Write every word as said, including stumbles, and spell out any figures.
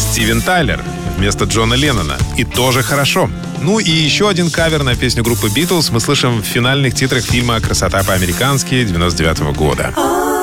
Стивен Тайлер вместо Джона Леннона. И тоже хорошо. Ну и еще один кавер на песню группы Beatles мы слышим в финальных титрах фильма «Красота по-американски» девяносто девятого года.